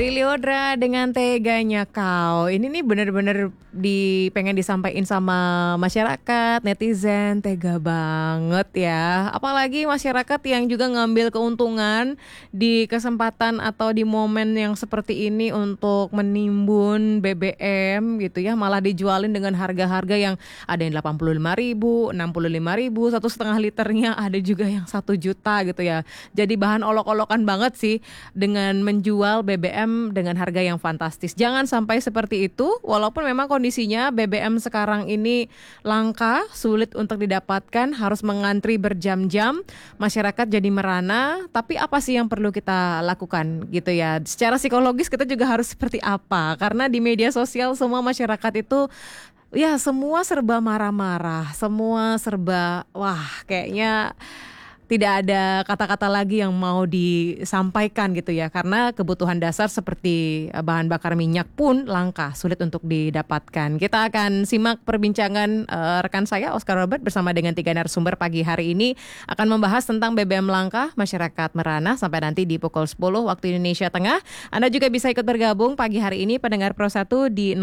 Dari Liodra dengan teganya kau. Ini nih bener-bener pengen disampaikan sama masyarakat, netizen, tega banget ya. Apalagi masyarakat yang juga ngambil keuntungan di kesempatan atau di momen yang seperti ini untuk menimbun BBM gitu ya. Malah dijualin dengan harga-harga yang ada yang 85.000, 65.000, 1,5 liternya ada juga yang 1 juta gitu ya. Jadi bahan olok-olokan banget sih dengan menjual BBM dengan harga yang fantastis. Jangan sampai seperti itu, walaupun memang kondisinya BBM sekarang ini langka, sulit untuk didapatkan, harus mengantri berjam-jam, masyarakat jadi merana, tapi apa sih yang perlu kita lakukan gitu ya? Secara psikologis kita juga harus seperti apa? Karena di media sosial semua masyarakat itu ya semua serba marah-marah, semua serba kayaknya tidak ada kata-kata lagi yang mau disampaikan gitu ya, karena kebutuhan dasar seperti bahan bakar minyak pun langka, sulit untuk didapatkan. Kita akan simak perbincangan rekan saya Oscar Robert bersama dengan 3 narasumber pagi hari ini akan membahas tentang BBM langka, masyarakat merana sampai nanti di pukul 10 waktu Indonesia Tengah. Anda juga bisa ikut bergabung pagi hari ini pendengar Pro 1 di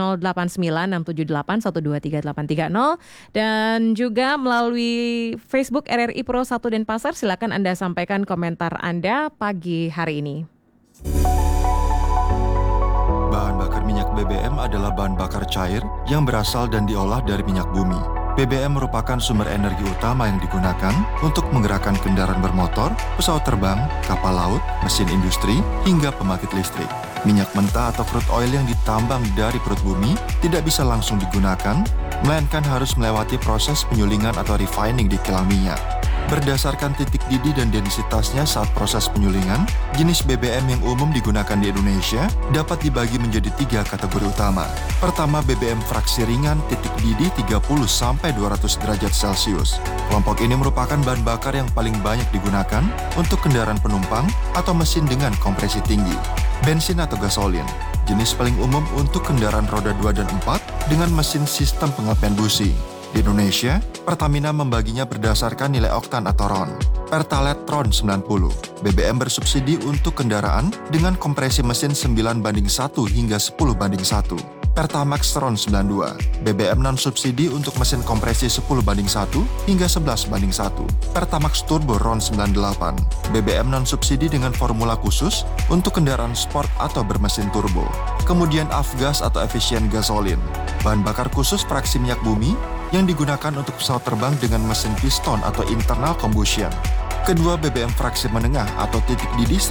089678123830 dan juga melalui Facebook RRI Pro 1 Denpasar. Silakan Anda sampaikan komentar Anda pagi hari ini. Bahan bakar minyak BBM adalah bahan bakar cair yang berasal dan diolah dari minyak bumi. BBM merupakan sumber energi utama yang digunakan untuk menggerakkan kendaraan bermotor, pesawat terbang, kapal laut, mesin industri, hingga pembangkit listrik. Minyak mentah atau crude oil yang ditambang dari perut bumi tidak bisa langsung digunakan, melainkan harus melewati proses penyulingan atau refining di kilang minyak. Berdasarkan titik didih dan densitasnya saat proses penyulingan, jenis BBM yang umum digunakan di Indonesia dapat dibagi menjadi 3 kategori utama. Pertama, BBM fraksi ringan titik didih 30-200 derajat Celcius. Kelompok ini merupakan bahan bakar yang paling banyak digunakan untuk kendaraan penumpang atau mesin dengan kompresi tinggi. Bensin atau gasolin, jenis paling umum untuk kendaraan roda 2 dan 4 dengan mesin sistem pengapaian busi. Di Indonesia, Pertamina membaginya berdasarkan nilai oktan atau RON. Pertalite RON 90. BBM bersubsidi untuk kendaraan dengan kompresi mesin 9:1 hingga 10:1. Pertamax RON 92. BBM non-subsidi untuk mesin kompresi 10:1 hingga 11:1. Pertamax Turbo RON 98. BBM non-subsidi dengan formula khusus untuk kendaraan sport atau bermesin turbo. Kemudian Avgas atau efisien gasolin, bahan bakar khusus fraksi minyak bumi yang digunakan untuk pesawat terbang dengan mesin piston atau internal combustion. Kedua, BBM fraksi menengah atau titik didih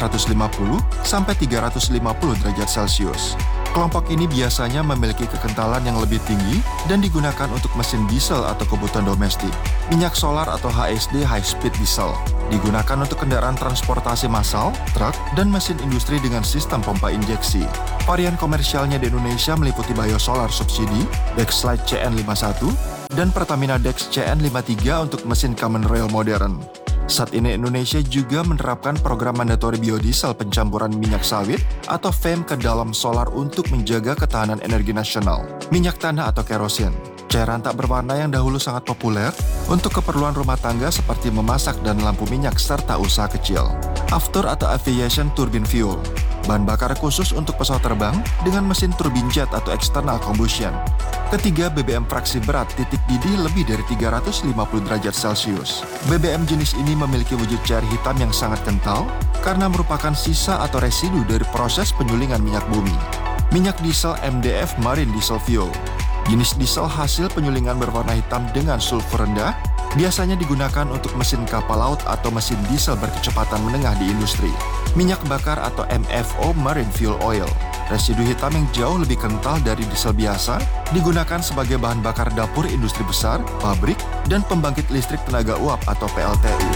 150-350 derajat Celcius. Kelompok ini biasanya memiliki kekentalan yang lebih tinggi dan digunakan untuk mesin diesel atau kebutuhan domestik. Minyak solar atau HSD high speed diesel digunakan untuk kendaraan transportasi massal, truk, dan mesin industri dengan sistem pompa injeksi. Varian komersialnya di Indonesia meliputi Biosolar subsidi, Dexlite CN51, dan Pertamina Dex CN53 untuk mesin Common Rail modern. Saat ini Indonesia juga menerapkan program mandatori biodiesel pencampuran minyak sawit atau FEM ke dalam solar untuk menjaga ketahanan energi nasional. Minyak tanah atau kerosin, cairan tak berwarna yang dahulu sangat populer untuk keperluan rumah tangga seperti memasak dan lampu minyak serta usaha kecil. Aftur atau aviation turbine fuel, bahan bakar khusus untuk pesawat terbang dengan mesin turbin jet atau external combustion. Ketiga, BBM fraksi berat titik didih lebih dari 350 derajat Celcius. BBM jenis ini memiliki wujud cair hitam yang sangat kental karena merupakan sisa atau residu dari proses penyulingan minyak bumi. Minyak diesel MDF Marine Diesel Fuel, jenis diesel hasil penyulingan berwarna hitam dengan sulfur rendah, biasanya digunakan untuk mesin kapal laut atau mesin diesel berkecepatan menengah di industri. Minyak bakar atau MFO Marine Fuel Oil, residu hitam yang jauh lebih kental dari diesel biasa, digunakan sebagai bahan bakar dapur industri besar, pabrik, dan pembangkit listrik tenaga uap atau PLTU.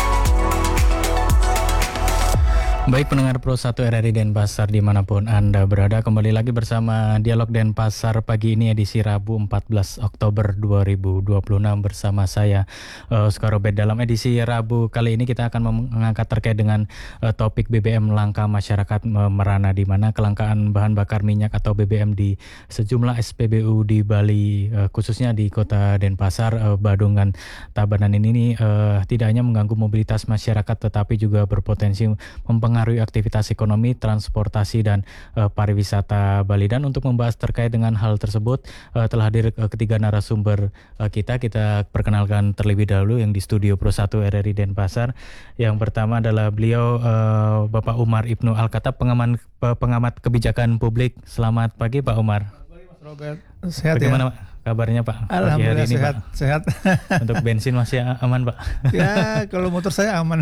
Baik pendengar Pro 1 RRI Denpasar dimanapun Anda berada, kembali lagi bersama Dialog Denpasar pagi ini edisi Rabu 14 Oktober 2026 bersama saya Oscar Robert. Dalam edisi Rabu kali ini kita akan mengangkat terkait dengan topik BBM langka masyarakat merana, di mana kelangkaan bahan bakar minyak atau BBM di sejumlah SPBU di Bali, khususnya di kota Denpasar, Badung dan Tabanan ini tidak hanya mengganggu mobilitas masyarakat tetapi juga berpotensi mempengaruhi mempengaruhi aktivitas ekonomi, transportasi dan pariwisata Bali. Dan untuk membahas terkait dengan hal tersebut telah hadir ketiga narasumber kita. Kita perkenalkan terlebih dahulu yang di studio Pro 1 RRI Denpasar. Yang pertama adalah beliau Bapak Umar Ibnu Al-Khattab, pengamat kebijakan publik. Selamat pagi Pak Umar. Robert, sehat. Bagaimana ya? Pak, kabarnya Pak? Alhamdulillah Pagi hari ini, sehat, Pak. sehat. Untuk bensin masih aman Pak? Ya, kalau motor saya aman.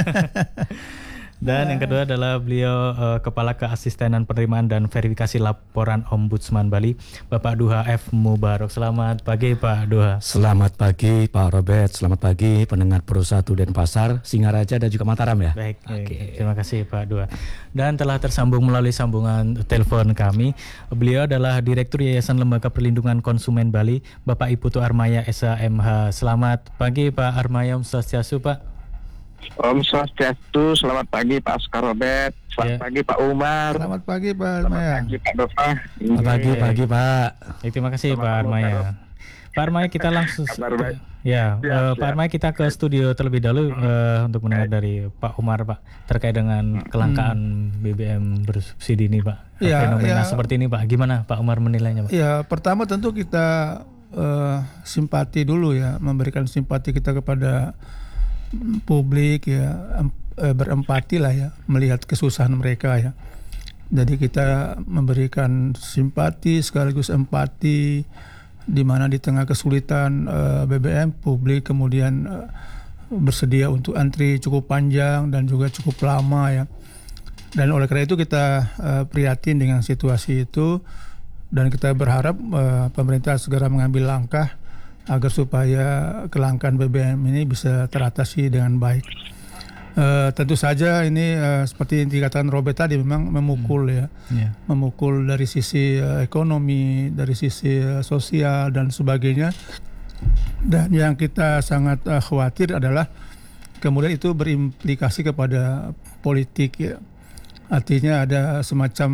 Dan yang kedua adalah beliau Kepala Keasistenan Penerimaan dan Verifikasi Laporan Ombudsman Bali, Bapak Duha F. Mubarok. Selamat pagi Pak Duha. Selamat pagi Pak Robert, selamat pagi pendengar Pro 1 Denpasar, Singaraja dan juga Mataram ya. Baik, terima kasih Pak Duha. Dan telah tersambung melalui sambungan telepon kami, beliau adalah Direktur Yayasan Lembaga Perlindungan Konsumen Bali, Bapak Iputu Armaya SHMH. Selamat pagi Pak Armaya, Om Swastiastu Pak. Om Swastiastu, selamat pagi Pak Oscar Robert, selamat pagi Pak Umar, Selamat pagi Pak selamat Armaya. pagi Pak Dova. Selamat pagi Pak. Terima kasih Selamat Pak Armaya. malam. Pak Armaya, kita langsung Kabar baik. Pak Armaya, kita ke studio terlebih dahulu untuk mendengar dari Pak Umar Pak terkait dengan kelangkaan BBM bersubsidi ini Pak. Fenomena seperti ini Pak, gimana Pak Umar menilainya Pak? Ya, pertama tentu kita simpati dulu ya, memberikan simpati kita kepada publik ya, berempati lah ya, melihat kesusahan mereka ya. Jadi kita memberikan simpati sekaligus empati, di mana di tengah kesulitan BBM, publik kemudian bersedia untuk antri cukup panjang dan juga cukup lama ya. Dan oleh karena itu kita prihatin dengan situasi itu, dan kita berharap pemerintah segera mengambil langkah agar supaya kelangkaan BBM ini bisa teratasi dengan baik. Tentu saja ini seperti yang dikatakan Robert tadi, memang memukul ya, memukul dari sisi ekonomi, dari sisi sosial dan sebagainya. Dan yang kita sangat khawatir adalah kemudian itu berimplikasi kepada politik ya. Artinya ada semacam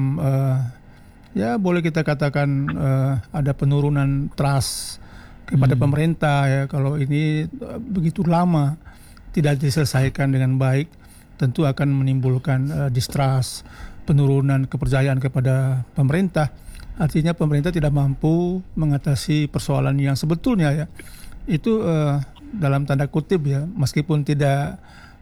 ya boleh kita katakan ada penurunan trust kepada pemerintah ya. Kalau ini begitu lama tidak diselesaikan dengan baik, tentu akan menimbulkan distrust, penurunan kepercayaan kepada pemerintah. Artinya pemerintah tidak mampu mengatasi persoalan yang sebetulnya ya itu dalam tanda kutip ya, meskipun tidak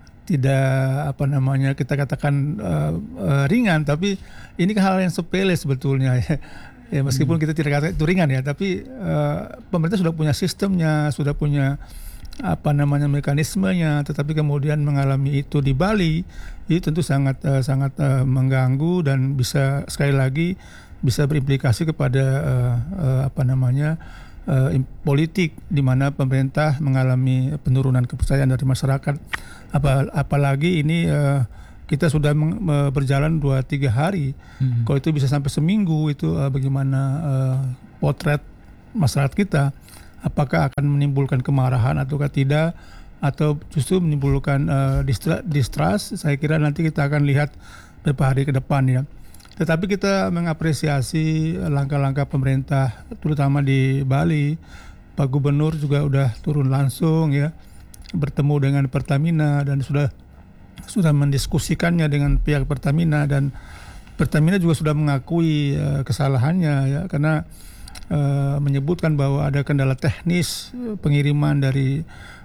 apa namanya kita katakan ringan, tapi ini hal yang sepele sebetulnya ya. Ya, meskipun kita tidak katakan itu ringan ya, tapi pemerintah sudah punya sistemnya, sudah punya apa namanya mekanismenya, tetapi kemudian mengalami itu di Bali, itu tentu sangat mengganggu dan bisa sekali lagi bisa berimplikasi kepada apa namanya politik, di mana pemerintah mengalami penurunan kepercayaan dari masyarakat. Apalagi ini kita sudah berjalan 2-3 hari. Kalau itu bisa sampai seminggu, itu bagaimana potret masyarakat kita, apakah akan menimbulkan kemarahan ataukah tidak, atau justru menimbulkan distrust. Saya kira nanti kita akan lihat beberapa hari ke depan ya. Tetapi kita mengapresiasi langkah-langkah pemerintah, terutama di Bali. Pak Gubernur juga udah turun langsung ya, bertemu dengan Pertamina dan sudah mendiskusikannya dengan pihak Pertamina, dan Pertamina juga sudah mengakui kesalahannya ya, karena menyebutkan bahwa ada kendala teknis pengiriman dari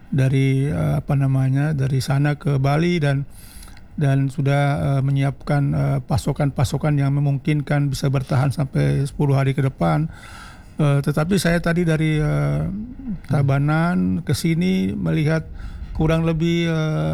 apa namanya dari sana ke Bali, dan sudah menyiapkan pasokan-pasokan yang memungkinkan bisa bertahan sampai 10 hari ke depan. Tetapi saya tadi dari Tabanan ke sini melihat kurang lebih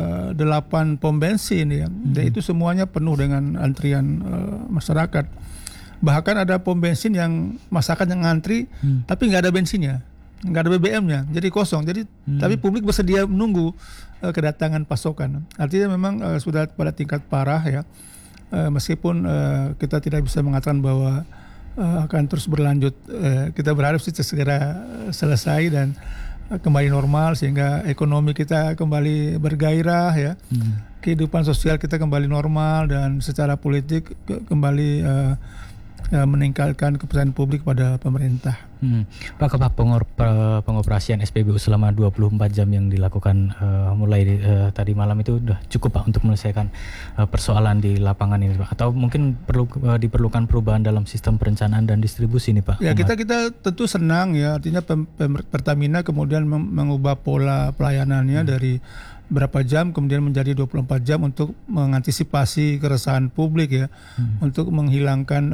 8 pom bensin ya. Dan itu semuanya penuh dengan antrian masyarakat. Bahkan ada pom bensin yang masyarakat yang ngantri tapi nggak ada bensinnya, nggak ada BBM-nya, jadi kosong. Jadi tapi publik bersedia menunggu kedatangan pasokan. Artinya memang sudah pada tingkat parah ya. Meskipun kita tidak bisa mengatakan bahwa akan terus berlanjut, kita berharap sih segera selesai dan kembali normal, sehingga ekonomi kita kembali bergairah ya, kehidupan sosial kita kembali normal, dan secara politik kembali meningkatkan kepercayaan publik pada pemerintah. Pak, pengoperasian SPBU selama 24 jam yang dilakukan mulai tadi malam itu sudah cukup Pak untuk menyelesaikan persoalan di lapangan ini Pak? Atau mungkin diperlukan perubahan dalam sistem perencanaan dan distribusi nih Pak? Ya, kita tentu senang ya, artinya Pertamina kemudian mengubah pola pelayanannya dari berapa jam kemudian menjadi 24 jam untuk mengantisipasi keresahan publik ya, untuk menghilangkan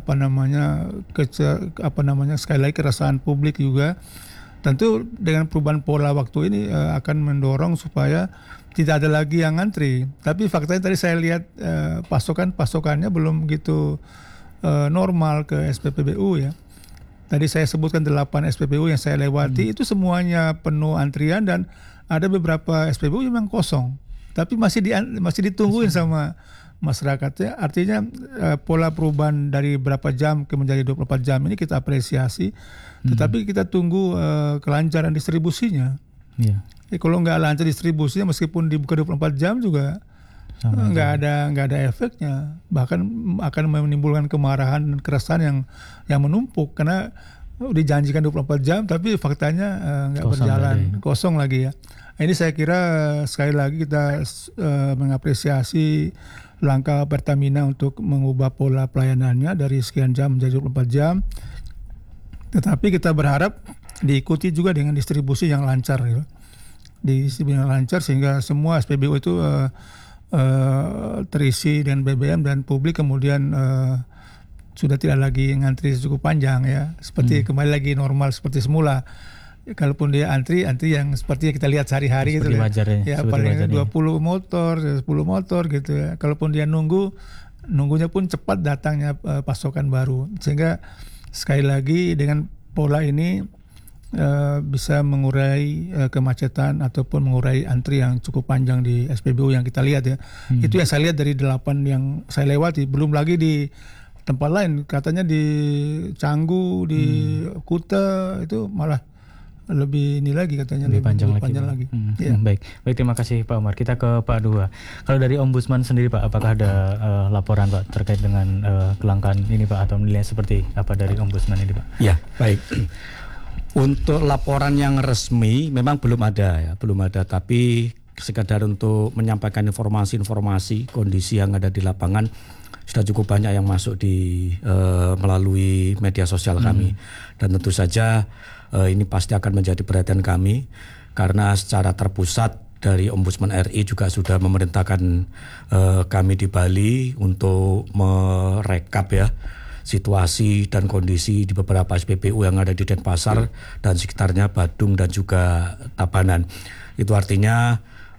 sekali lagi keresahan publik juga. Tentu dengan perubahan pola waktu ini akan mendorong supaya tidak ada lagi yang ngantri. Tapi faktanya tadi saya lihat pasokannya belum gitu normal ke SPPBU ya. Tadi saya sebutkan 8 SPBU yang saya lewati, itu semuanya penuh antrian dan ada beberapa SPBU yang memang kosong, tapi masih ditungguin sama masyarakatnya. Artinya pola perubahan dari berapa jam ke menjadi 24 jam ini kita apresiasi, tetapi kita tunggu kelancaran distribusinya. Kalau nggak lancar distribusinya, meskipun dibuka 24 jam juga nggak ada efeknya, bahkan akan menimbulkan kemarahan dan keresahan yang menumpuk karena dijanjikan 24 jam tapi faktanya nggak berjalan, kosong lagi ya. Ini saya kira sekali lagi kita mengapresiasi langkah Pertamina untuk mengubah pola pelayanannya dari sekian jam menjadi 24 jam. Tetapi kita berharap diikuti juga dengan distribusi yang lancar gitu. Distribusi yang lancar sehingga semua SPBU itu terisi dengan BBM dan publik kemudian sudah tidak lagi ngantri cukup panjang ya, seperti kembali lagi normal seperti semula. Kalaupun dia antri yang seperti yang kita lihat sehari-hari gitu ya, paling 20 motor, 10 motor gitu ya. Kalaupun dia nunggunya pun cepat datangnya pasokan baru, sehingga sekali lagi dengan pola ini bisa mengurai kemacetan ataupun mengurai antri yang cukup panjang di SPBU yang kita lihat ya. Itu yang saya lihat dari 8 yang saya lewati, belum lagi di tempat lain, katanya di Canggu, di Kuta itu malah lebih ini lagi katanya lebih panjang lagi. Ya. Baik, terima kasih Pak Umar. Kita ke Pak Dua. Kalau dari Ombudsman sendiri Pak, apakah ada laporan Pak terkait dengan kelangkaan ini Pak, atau menilai seperti apa dari Ombudsman ini Pak? Ya, baik. Untuk laporan yang resmi memang belum ada, tapi sekadar untuk menyampaikan informasi kondisi yang ada di lapangan sudah cukup banyak yang masuk melalui media sosial kami, dan tentu saja ini pasti akan menjadi perhatian kami karena secara terpusat dari Ombudsman RI juga sudah memerintahkan kami di Bali untuk merekap ya situasi dan kondisi di beberapa SPBU yang ada di Denpasar dan sekitarnya, Badung dan juga Tabanan. Itu artinya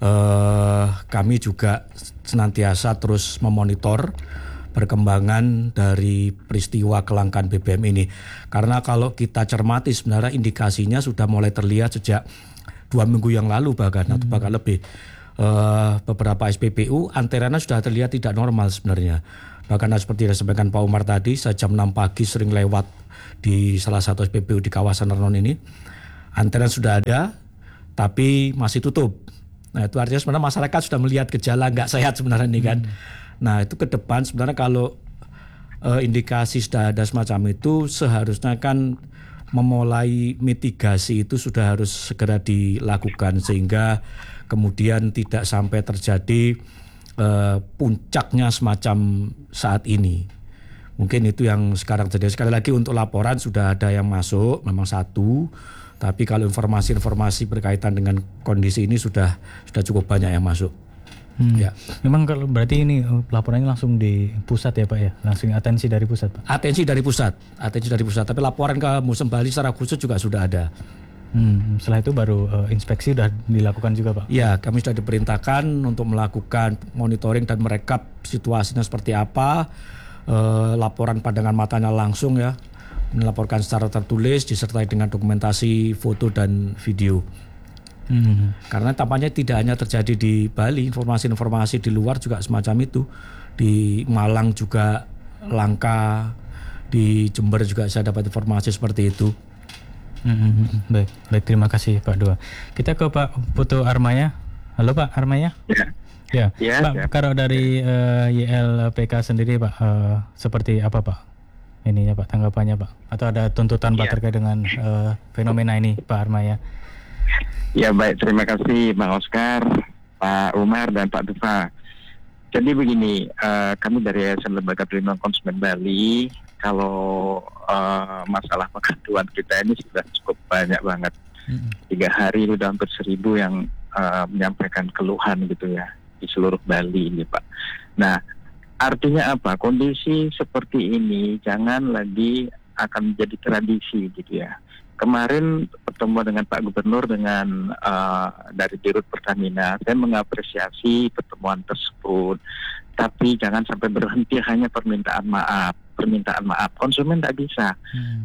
kami juga senantiasa terus memonitor perkembangan dari peristiwa kelangkaan BBM ini. Karena kalau kita cermati sebenarnya indikasinya sudah mulai terlihat sejak 2 minggu yang lalu bahkan atau bahkan lebih. Beberapa SPBU antreannya sudah terlihat tidak normal sebenarnya. Bahkan seperti yang disampaikan Pak Umar tadi, jam 6 pagi sering lewat di salah satu SPBU di kawasan Renon ini. Antrean sudah ada tapi masih tutup. Nah, itu artinya sebenarnya masyarakat sudah melihat gejala nggak sehat sebenarnya ini kan. Nah, itu ke depan sebenarnya kalau indikasi sudah ada semacam itu, seharusnya kan memulai mitigasi itu sudah harus segera dilakukan sehingga kemudian tidak sampai terjadi puncaknya semacam saat ini. Mungkin itu yang sekarang terjadi. Sekali lagi untuk laporan sudah ada yang masuk, memang 1. Tapi kalau informasi-informasi berkaitan dengan kondisi ini sudah cukup banyak yang masuk. Ya. Memang kalau berarti ini laporannya langsung di pusat ya Pak ya, langsung atensi dari pusat Pak. Atensi dari pusat. Tapi laporan ke Museum Bali secara khusus juga sudah ada. Setelah itu baru inspeksi sudah dilakukan juga Pak. Ya, kami sudah diperintahkan untuk melakukan monitoring dan merekap situasinya seperti apa. Laporan pandangan matanya langsung ya, melaporkan secara tertulis disertai dengan dokumentasi foto dan video. Karena tampaknya tidak hanya terjadi di Bali, informasi-informasi di luar juga semacam itu. Di Malang juga langka, di Jember juga saya dapat informasi seperti itu. Baik, terima kasih Pak Dua. Kita ke Pak Putu Armaya. Halo Pak Armaya. Ya. Pak, kalau dari YLPK sendiri Pak, seperti apa Pak ininya Pak, tanggapannya Pak? Atau ada tuntutan Pak terkait dengan fenomena ini Pak Arma ya? Ya baik, terima kasih Bang Oscar, Pak Umar dan Pak Dufa. Jadi begini, kami dari Yayasan Lembaga Perlindungan Konsumen Bali, kalau masalah pengaduan kita ini sudah cukup banyak banget. 3 hari sudah hampir 1.000 yang menyampaikan keluhan gitu ya di seluruh Bali ini Pak. Nah, artinya apa? Kondisi seperti ini jangan lagi akan menjadi tradisi gitu ya. Kemarin pertemuan dengan Pak Gubernur dengan dari Dirut Pertamina, saya mengapresiasi pertemuan tersebut. Tapi jangan sampai berhenti hanya permintaan maaf. Konsumen tidak bisa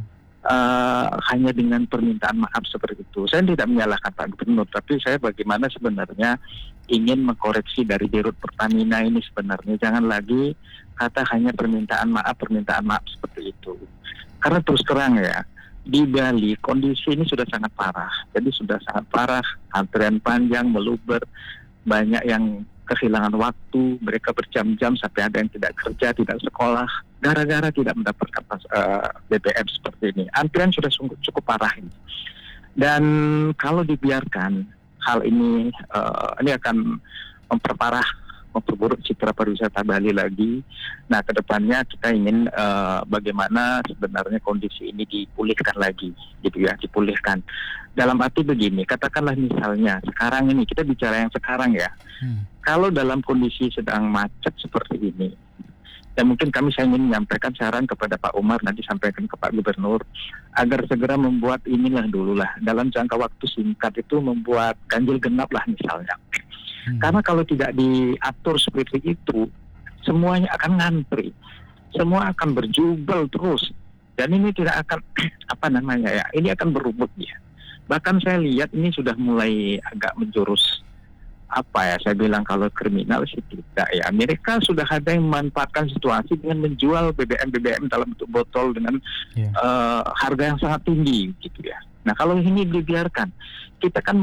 hanya dengan permintaan maaf seperti itu. Saya tidak menyalahkan Pak Gubernur, tapi saya bagaimana sebenarnya ingin mengkoreksi dari Dirut Pertamina ini sebenarnya jangan lagi kata hanya permintaan maaf seperti itu. Karena terus terang ya, di Bali kondisi ini sudah sangat parah. Jadi sudah sangat parah, antrian panjang, meluber, banyak yang kehilangan waktu, mereka berjam-jam sampai ada yang tidak kerja, tidak sekolah, gara-gara tidak mendapatkan BBM seperti ini. Antrian sudah cukup parah ini. Dan kalau dibiarkan hal ini akan memperburuk citra pariwisata Bali lagi. Nah, kedepannya kita ingin bagaimana sebenarnya kondisi ini dipulihkan lagi, gitu ya, dipulihkan. Dalam arti begini, katakanlah misalnya sekarang ini kita bicara yang sekarang ya. Kalau dalam kondisi sedang macet seperti ini, dan mungkin saya ingin menyampaikan saran kepada Pak Umar, nanti sampaikan ke Pak Gubernur, agar segera membuat inilah dulu lah, dalam jangka waktu singkat itu membuat ganjil genap lah misalnya. Karena kalau tidak diatur seperti itu, semuanya akan ngantri, semua akan berjubel terus, dan ini tidak akan ini akan berubah ya. Bahkan saya lihat ini sudah mulai agak menjurus saya bilang kalau kriminal sih tidak ya. Mereka sudah ada yang memanfaatkan situasi dengan menjual BBM dalam bentuk botol dengan harga yang sangat tinggi gitu ya. Nah, kalau ini dibiarkan, kita kan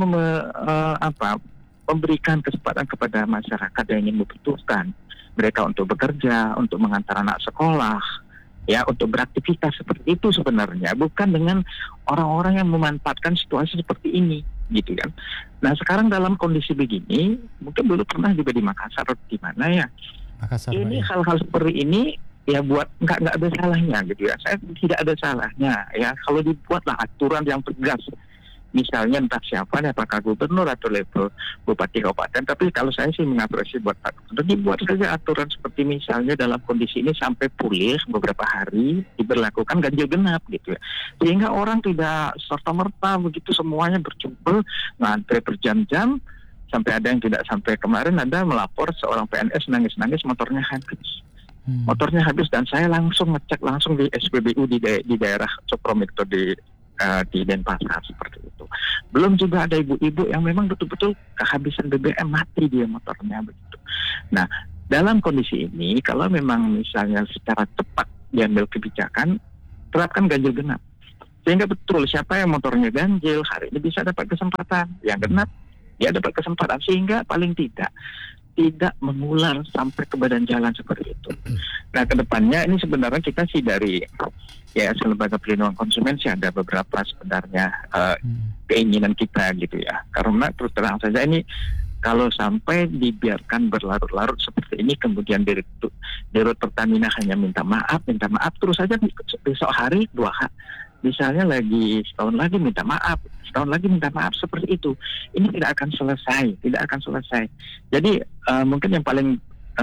memberikan kesempatan kepada masyarakat yang ingin membutuhkan mereka untuk bekerja, untuk mengantar anak sekolah, ya, untuk beraktivitas seperti itu sebenarnya, bukan dengan orang-orang yang memanfaatkan situasi seperti ini, gitu kan. Nah, sekarang dalam kondisi begini, mungkin dulu pernah juga di Makassar, di mana ya, ini hal-hal seperti ini, ya buat nggak ada salahnya, gitu ya. Saya tidak ada salahnya, ya, kalau dibuatlah aturan yang tegas. Misalnya entah siapa, apakah gubernur atau level bupati kabupaten, tapi kalau saya sih mengapresiasi buat Pak Gubernur, dibuat saja aturan seperti misalnya dalam kondisi ini sampai pulih beberapa hari diberlakukan ganjil genap gitu ya, sehingga orang tidak serta-merta begitu semuanya berjubel ngantri berjam-jam, sampai ada yang tidak sampai kemarin ada melapor seorang PNS nangis-nangis motornya habis dan saya langsung ngecek langsung di SPBU di daerah Cokromirto di Denpasar seperti itu. Belum juga ada ibu-ibu yang memang betul-betul kehabisan BBM, mati dia motornya begitu. Nah, dalam kondisi ini kalau memang misalnya secara cepat diambil kebijakan, terapkan ganjil genap. Sehingga betul siapa yang motornya ganjil hari ini bisa dapat kesempatan, yang genap dia dapat kesempatan, sehingga paling tidak mengular sampai ke badan jalan seperti itu. Nah, kedepannya ini sebenarnya kita sih dari Yayasan Lembaga Perlindungan Konsumen sih ada beberapa sebenarnya keinginan kita gitu ya. Karena terus terang saja ini kalau sampai dibiarkan berlarut-larut seperti ini, kemudian Dirut Pertamina hanya minta maaf terus saja, besok hari 2 hari misalnya lagi setahun lagi minta maaf seperti itu, ini tidak akan selesai. Jadi mungkin yang paling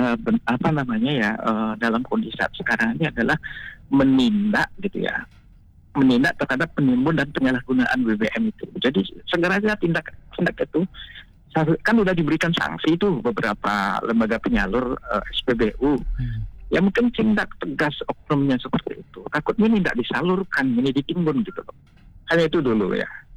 dalam kondisi saat sekarang ini adalah menindak terhadap penimbun dan penyalahgunaan BBM itu. Jadi segera saja tindak itu. Kan sudah diberikan sanksi itu beberapa lembaga penyalur SPBU. Ya mungkin tindak tegas oknumnya seperti itu. Takutnya ini tidak disalurkan, ini ditimbun gitu loh. Hanya itu dulu ya.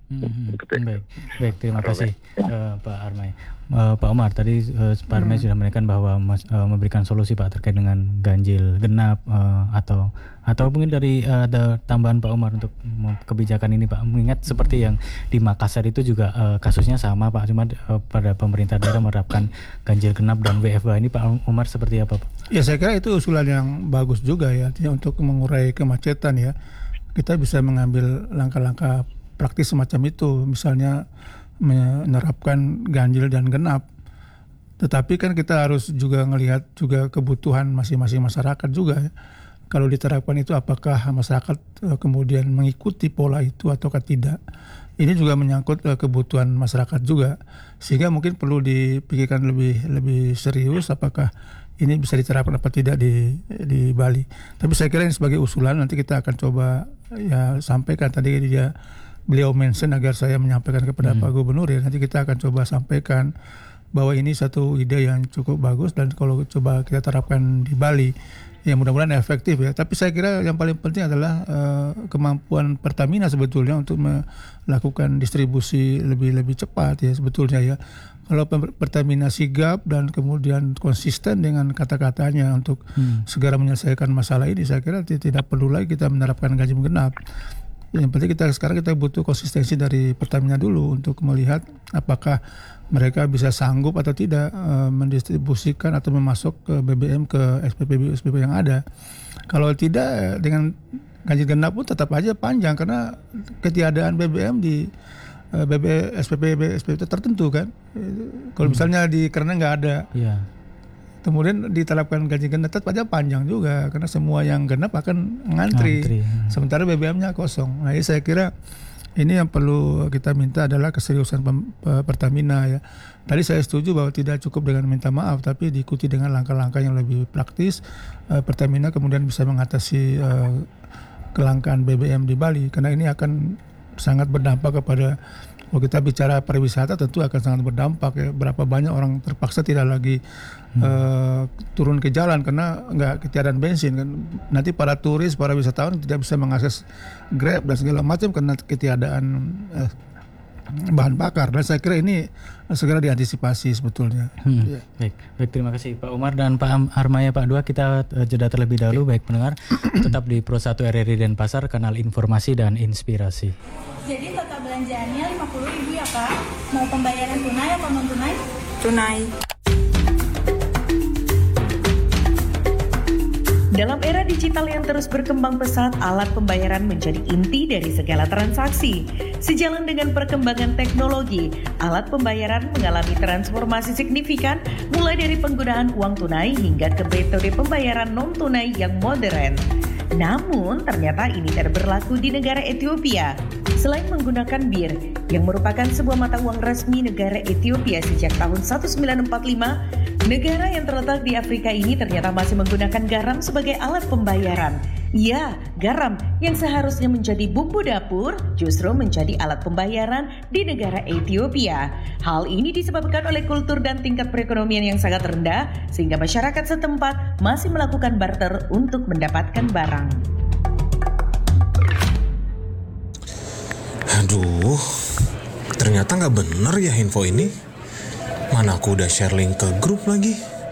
Baik, terima kasih Pak Armai. Pak Umar tadi Pak Armai sudah menyampaikan bahwa memberikan solusi Pak terkait dengan ganjil genap atau mungkin dari ada tambahan Pak Umar untuk kebijakan ini Pak. Mengingat seperti yang di Makassar itu juga kasusnya sama Pak, cuma pada pemerintah daerah menerapkan ganjil genap dan WFH ini Pak Umar seperti apa Pak? Ya saya kira itu usulan yang bagus juga ya, artinya untuk mengurai kemacetan ya. Kita bisa mengambil langkah-langkah praktis semacam itu, misalnya menerapkan ganjil dan genap. Tetapi kan kita harus juga melihat juga kebutuhan masing-masing masyarakat juga ya. Kalau diterapkan itu apakah masyarakat kemudian mengikuti pola itu ataukah tidak. Ini juga menyangkut kebutuhan masyarakat juga, sehingga mungkin perlu dipikirkan lebih serius apakah ini bisa diterapkan apa tidak di Bali. Tapi saya kira ini sebagai usulan, nanti kita akan coba ya sampaikan. Tadi beliau mention agar saya menyampaikan kepada Pak Gubernur ya. Nanti kita akan coba sampaikan bahwa ini satu ide yang cukup bagus dan kalau coba kita terapkan di Bali ya mudah-mudahan efektif ya. Tapi saya kira yang paling penting adalah kemampuan Pertamina sebetulnya untuk melakukan distribusi lebih cepat ya sebetulnya ya. Kalau Pertamina sigap dan kemudian konsisten dengan kata-katanya untuk segera menyelesaikan masalah ini, saya kira tidak perlu lagi kita menerapkan ganjil genap. Yang penting sekarang kita butuh konsistensi dari Pertamina dulu untuk melihat apakah mereka bisa sanggup atau tidak mendistribusikan atau memasok ke BBM ke SPP yang ada. Kalau tidak, dengan ganjil genap pun tetap aja panjang karena ketiadaan BBM di SPP tertentu kan. Kalau misalnya karena nggak ada. Yeah. Kemudian diterapkan ganjil genap tetap aja panjang juga karena semua yang genap akan ngantri. Sementara BBM-nya kosong. Nah, saya kira ini yang perlu kita minta adalah keseriusan Pertamina ya. Tadi saya setuju bahwa tidak cukup dengan minta maaf, tapi diikuti dengan langkah-langkah yang lebih praktis. Pertamina kemudian bisa mengatasi kelangkaan BBM di Bali karena ini akan sangat berdampak kepada. Kalau kita bicara pariwisata tentu akan sangat berdampak ya. Berapa banyak orang terpaksa tidak lagi turun ke jalan karena ketiadaan bensin kan. Nanti para turis, para wisatawan tidak bisa mengakses Grab dan segala macam karena ketiadaan bahan bakar. Dan saya kira ini segera diantisipasi sebetulnya. Ya. Baik, terima kasih Pak Umar dan Pak Armaya Pak Dua. Kita jeda terlebih dahulu. Baik pendengar, tetap di Pro 1 RRI Denpasar, kanal informasi dan inspirasi. Jadi total belanjaannya 50.000 ya Kak. Mau pembayaran tunai atau non tunai? Tunai. Dalam era digital yang terus berkembang pesat, alat pembayaran menjadi inti dari segala transaksi. Sejalan dengan perkembangan teknologi, alat pembayaran mengalami transformasi signifikan mulai dari penggunaan uang tunai hingga ke metode pembayaran non-tunai yang modern. Namun, ternyata ini tidak berlaku di negara Ethiopia. Selain menggunakan bir, yang merupakan sebuah mata uang resmi negara Ethiopia sejak tahun 1945, negara yang terletak di Afrika ini ternyata masih menggunakan garam sebagai alat pembayaran. Ya, garam yang seharusnya menjadi bumbu dapur justru menjadi alat pembayaran di negara Ethiopia. Hal ini disebabkan oleh kultur dan tingkat perekonomian yang sangat rendah sehingga masyarakat setempat masih melakukan barter untuk mendapatkan barang. Aduh, ternyata nggak bener ya info ini. Mana aku udah share link ke grup lagi.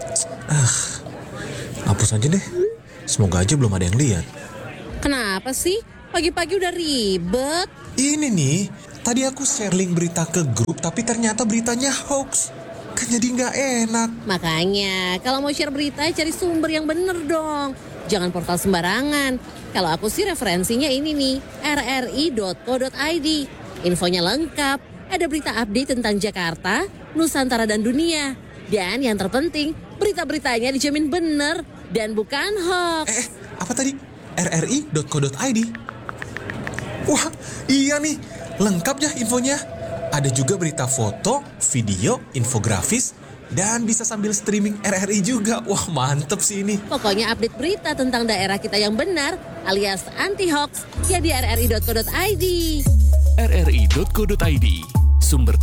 Hapus aja deh. Semoga aja belum ada yang lihat. Kenapa sih? Pagi-pagi udah ribet. Ini nih, tadi aku share link berita ke grup, tapi ternyata beritanya hoax. Kan jadi nggak enak. Makanya, kalau mau share berita, cari sumber yang bener dong. Jangan portal sembarangan. Kalau aku sih referensinya ini nih, rri.co.id. Infonya lengkap, ada berita update tentang Jakarta, Nusantara dan dunia. Dan yang terpenting, berita-beritanya dijamin bener dan bukan hoax. Apa tadi? rri.co.id. Wah, iya nih, lengkap ya infonya. Ada juga berita foto, video, infografis, dan bisa sambil streaming RRI juga. Wah, mantep sih ini. Pokoknya update berita tentang daerah kita yang benar alias anti-hoax ya di rri.co.id. rri.co.id, sumber